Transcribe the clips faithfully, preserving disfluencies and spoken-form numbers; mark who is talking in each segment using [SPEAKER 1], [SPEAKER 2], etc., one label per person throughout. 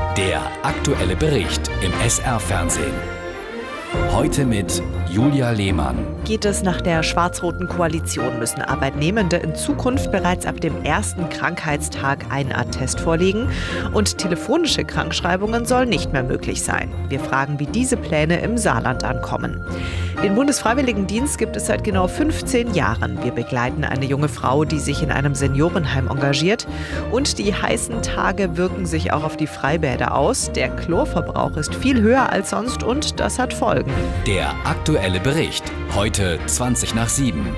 [SPEAKER 1] Der aktuelle Bericht im S R-Fernsehen. Heute mit Julia Lehmann.
[SPEAKER 2] Geht es nach der schwarz-roten Koalition, müssen Arbeitnehmende in Zukunft bereits ab dem ersten Krankheitstag einen Attest vorlegen und telefonische Krankschreibungen sollen nicht mehr möglich sein. Wir fragen, wie diese Pläne im Saarland ankommen. Den Bundesfreiwilligendienst gibt es seit genau fünfzehn Jahren. Wir begleiten eine junge Frau, die sich in einem Seniorenheim engagiert. Und die heißen Tage wirken sich auch auf die Freibäder aus. Der Chlorverbrauch ist viel höher als sonst und das hat Folgen.
[SPEAKER 1] Der aktuelle Bericht. Heute zwanzig nach sieben.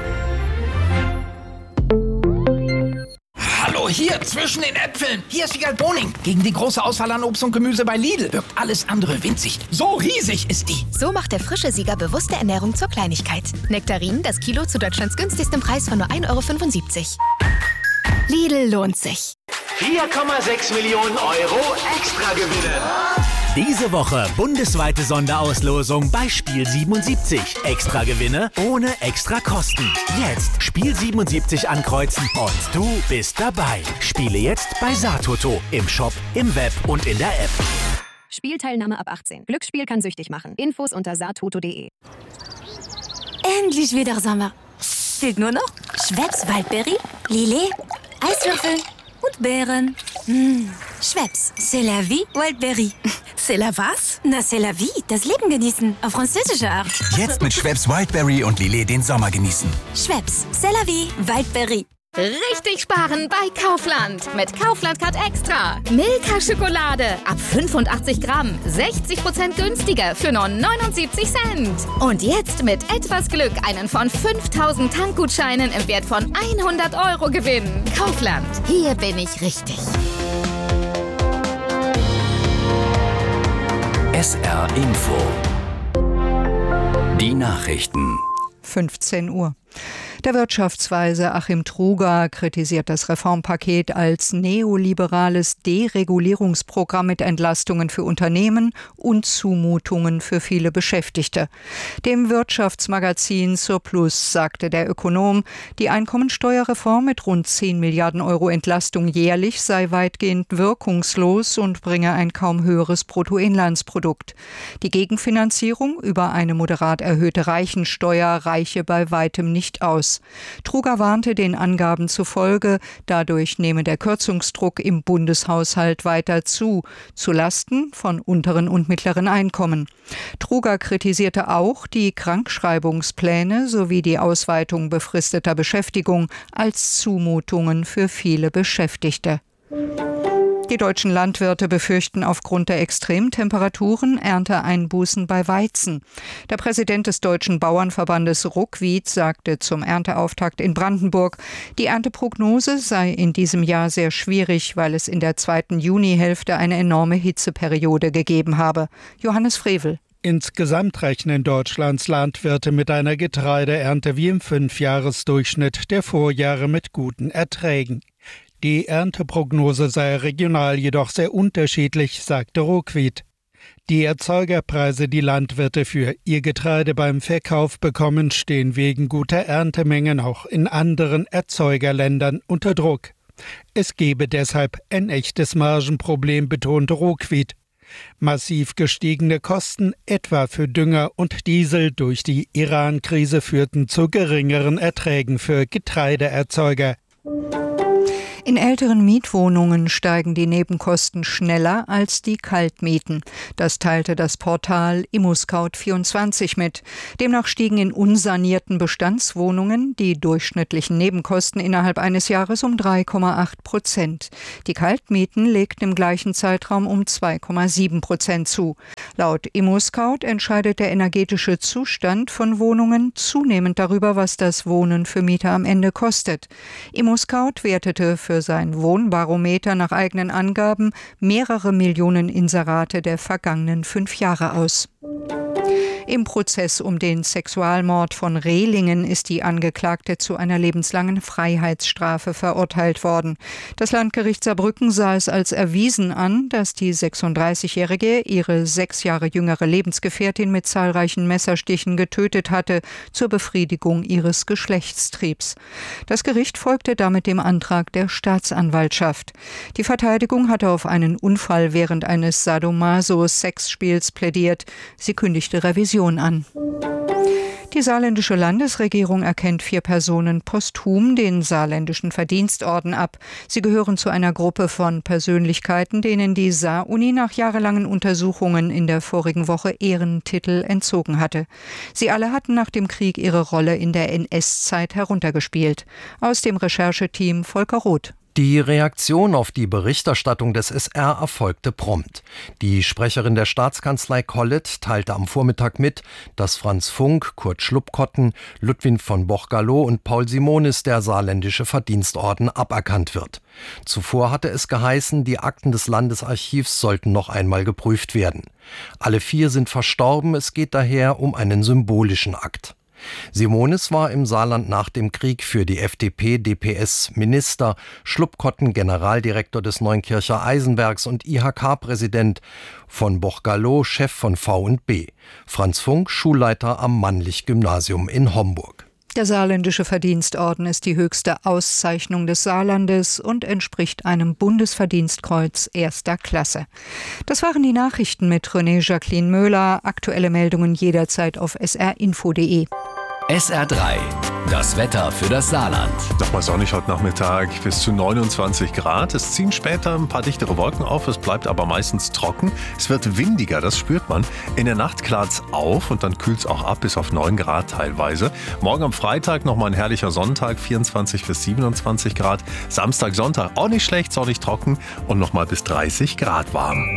[SPEAKER 3] Hallo, hier zwischen den Äpfeln. Hier ist Wiegald Boning. Gegen die große Auswahl an Obst und Gemüse bei Lidl wirkt alles andere winzig. So riesig ist die.
[SPEAKER 4] So macht der frische Sieger bewusste Ernährung zur Kleinigkeit. Nektarinen, das Kilo zu Deutschlands günstigstem Preis von nur ein Euro fünfundsiebzig. Lidl lohnt sich.
[SPEAKER 5] vier Komma sechs Millionen Euro extra gewinnen.
[SPEAKER 6] Diese Woche bundesweite Sonderauslosung bei Spiel siebenundsiebzig. Extra Gewinne ohne extra Kosten. Jetzt Spiel siebenundsiebzig ankreuzen und du bist dabei. Spiele jetzt bei Saartoto im Shop, im Web und in der App.
[SPEAKER 7] Spielteilnahme ab achtzehn. Glücksspiel kann süchtig machen. Infos unter saartoto punkt de.
[SPEAKER 8] Endlich wieder Sommer. Fehlt nur noch Schweppes Waldberry, Lillet, Eiswürfel und Beeren. Mmh. Schweppes, c'est la vie, Wildberry.
[SPEAKER 9] C'est la was?
[SPEAKER 8] Na, c'est la vie, das Leben genießen, auf französische Art.
[SPEAKER 10] Jetzt mit Schweppes Wildberry und Lillet den Sommer genießen.
[SPEAKER 8] Schweppes, c'est la vie, Wildberry.
[SPEAKER 11] Richtig sparen bei Kaufland. Mit Kaufland Card Extra. Milka Schokolade ab fünfundachtzig Gramm. sechzig Prozent günstiger für nur neunundsiebzig Cent. Und jetzt mit etwas Glück einen von fünftausend Tankgutscheinen im Wert von hundert Euro gewinnen. Kaufland. Hier bin ich richtig.
[SPEAKER 1] S R Info. Die Nachrichten.
[SPEAKER 12] fünfzehn Uhr. Der Wirtschaftsweise Achim Truger kritisiert das Reformpaket als neoliberales Deregulierungsprogramm mit Entlastungen für Unternehmen und Zumutungen für viele Beschäftigte. Dem Wirtschaftsmagazin Surplus sagte der Ökonom, die Einkommensteuerreform mit rund zehn Milliarden Euro Entlastung jährlich sei weitgehend wirkungslos und bringe ein kaum höheres Bruttoinlandsprodukt. Die Gegenfinanzierung über eine moderat erhöhte Reichensteuer reiche bei weitem nicht aus. Truger warnte den Angaben zufolge, dadurch nehme der Kürzungsdruck im Bundeshaushalt weiter zu, zu Lasten von unteren und mittleren Einkommen. Truger kritisierte auch die Krankschreibungspläne sowie die Ausweitung befristeter Beschäftigung als Zumutungen für viele Beschäftigte. Die deutschen Landwirte befürchten aufgrund der Extremtemperaturen Ernteeinbußen bei Weizen. Der Präsident des Deutschen Bauernverbandes Ruckwied sagte zum Ernteauftakt in Brandenburg, die Ernteprognose sei in diesem Jahr sehr schwierig, weil es in der zweiten Junihälfte eine enorme Hitzeperiode gegeben habe. Johannes Frevel.
[SPEAKER 13] Insgesamt rechnen Deutschlands Landwirte mit einer Getreideernte wie im Fünfjahresdurchschnitt der Vorjahre mit guten Erträgen. Die Ernteprognose sei regional jedoch sehr unterschiedlich, sagte Ruckwied. Die Erzeugerpreise, die Landwirte für ihr Getreide beim Verkauf bekommen, stehen wegen guter Erntemengen auch in anderen Erzeugerländern unter Druck. Es gebe deshalb ein echtes Margenproblem, betonte Ruckwied. Massiv gestiegene Kosten, etwa für Dünger und Diesel durch die Iran-Krise, führten zu geringeren Erträgen für Getreideerzeuger.
[SPEAKER 12] In älteren Mietwohnungen steigen die Nebenkosten schneller als die Kaltmieten. Das teilte das Portal ImmoScout vierundzwanzig mit. Demnach stiegen in unsanierten Bestandswohnungen die durchschnittlichen Nebenkosten innerhalb eines Jahres um drei Komma acht Prozent. Die Kaltmieten legten im gleichen Zeitraum um zwei Komma sieben Prozent zu. Laut ImmoScout entscheidet der energetische Zustand von Wohnungen zunehmend darüber, was das Wohnen für Mieter am Ende kostet. ImmoScout wertete für sein Wohnbarometer nach eigenen Angaben mehrere Millionen Inserate der vergangenen fünf Jahre aus. Im Prozess um den Sexualmord von Rehlingen ist die Angeklagte zu einer lebenslangen Freiheitsstrafe verurteilt worden. Das Landgericht Saarbrücken sah es als erwiesen an, dass die sechsunddreißigjährige ihre sechs Jahre jüngere Lebensgefährtin mit zahlreichen Messerstichen getötet hatte, zur Befriedigung ihres Geschlechtstriebs. Das Gericht folgte damit dem Antrag der Staatsanwaltschaft. Die Verteidigung hatte auf einen Unfall während eines Sadomaso-Sexspiels plädiert. Sie kündigte Revision an. Die saarländische Landesregierung erkennt vier Personen posthum den saarländischen Verdienstorden ab. Sie gehören zu einer Gruppe von Persönlichkeiten, denen die Saar-Uni nach jahrelangen Untersuchungen in der vorigen Woche Ehrentitel entzogen hatte. Sie alle hatten nach dem Krieg ihre Rolle in der N S-Zeit heruntergespielt. Aus dem Rechercheteam Volker Roth.
[SPEAKER 9] Die Reaktion auf die Berichterstattung des S R erfolgte prompt. Die Sprecherin der Staatskanzlei Collett teilte am Vormittag mit, dass Franz Funk, Kurt Schlupkotten, Ludwig von Boch-Gallo und Paul Simonis der saarländische Verdienstorden aberkannt wird. Zuvor hatte es geheißen, die Akten des Landesarchivs sollten noch einmal geprüft werden. Alle vier sind verstorben, es geht daher um einen symbolischen Akt. Simonis war im Saarland nach dem Krieg für die F D P-D P S Minister, Schlupkotten Generaldirektor des Neunkircher Eisenwerks und I H K-Präsident, von Boch-Gallo Chef von V und B, Franz Funk Schulleiter am Mannlich-Gymnasium in Homburg.
[SPEAKER 12] Der saarländische Verdienstorden ist die höchste Auszeichnung des Saarlandes und entspricht einem Bundesverdienstkreuz erster Klasse. Das waren die Nachrichten mit René Jacqueline Möhler. Aktuelle Meldungen jederzeit auf s r info punkt d e.
[SPEAKER 1] S R drei, das Wetter für das Saarland.
[SPEAKER 14] Nochmal sonnig heute Nachmittag, bis zu neunundzwanzig Grad. Es ziehen später ein paar dichtere Wolken auf, es bleibt aber meistens trocken. Es wird windiger, das spürt man. In der Nacht klart's auf und dann kühlt's auch ab, bis auf neun Grad teilweise. Morgen am Freitag nochmal ein herrlicher Sonntag, vierundzwanzig bis siebenundzwanzig Grad. Samstag, Sonntag auch nicht schlecht, sonnig trocken und nochmal bis dreißig Grad warm.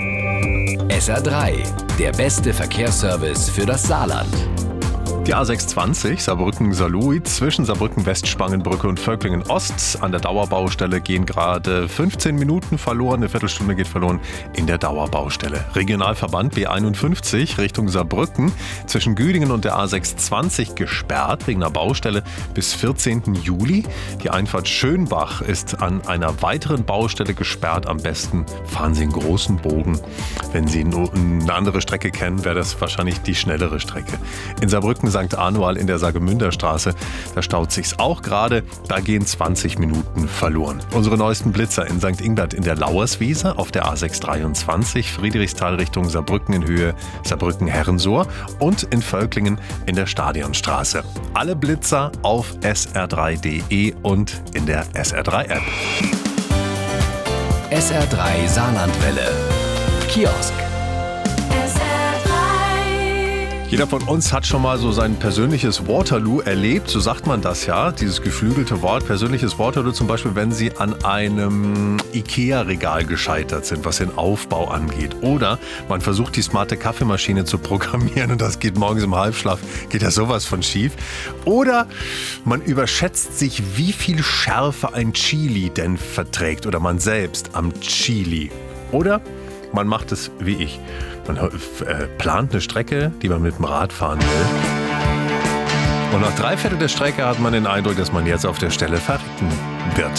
[SPEAKER 1] S R drei, der beste Verkehrsservice für das Saarland.
[SPEAKER 14] Die A sechshundertzwanzig Saarbrücken-Saarlouis zwischen Saarbrücken-West-Spangenbrücke und Völklingen-Ost an der Dauerbaustelle gehen gerade fünfzehn Minuten verloren. Eine Viertelstunde geht verloren in der Dauerbaustelle. Regionalverband B einundfünfzig Richtung Saarbrücken zwischen Güdingen und der A sechshundertzwanzig gesperrt wegen einer Baustelle bis vierzehnten Juli. Die Einfahrt Schönbach ist an einer weiteren Baustelle gesperrt. Am besten fahren Sie einen großen Bogen. Wenn Sie eine andere Strecke kennen, wäre das wahrscheinlich die schnellere Strecke. In Saarbrücken Sankt Anual in der Saargemünderstraße, da staut sich's auch gerade, da gehen zwanzig Minuten verloren. Unsere neuesten Blitzer in Sankt Ingbert in der Lauerswiese, auf der A sechshundertdreiundzwanzig Friedrichsthal Richtung Saarbrücken in Höhe Saarbrücken-Herrensohr und in Völklingen in der Stadionstraße. Alle Blitzer auf s r drei punkt d e und in der S R drei App.
[SPEAKER 1] S R drei Saarlandwelle. Kiosk.
[SPEAKER 14] Jeder von uns hat schon mal so sein persönliches Waterloo erlebt, so sagt man das ja, dieses geflügelte Wort, persönliches Waterloo, zum Beispiel, wenn Sie an einem Ikea-Regal gescheitert sind, was den Aufbau angeht. Oder man versucht, die smarte Kaffeemaschine zu programmieren und das geht morgens im Halbschlaf, geht ja sowas von schief. Oder man überschätzt sich, wie viel Schärfe ein Chili denn verträgt oder man selbst am Chili. Oder man macht es wie ich. Man äh, plant eine Strecke, die man mit dem Rad fahren will. Und nach drei Viertel der Strecke hat man den Eindruck, dass man jetzt auf der Stelle verrecken wird.